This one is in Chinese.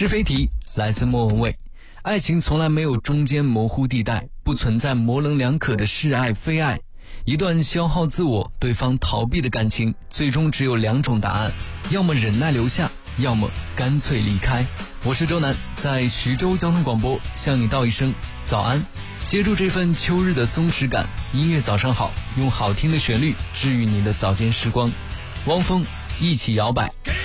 是非题来自莫文蔚。爱情从来没有中间模糊地带，不存在模棱两可的是爱非爱。一段消耗自我，对方逃避的感情，最终只有两种答案，要么忍耐留下，要么干脆离开。我是周南，在徐州交通广播向你道一声早安。接住这份秋日的松弛感，音乐早上好，用好听的旋律治愈你的早间时光。汪峰一起摇摆。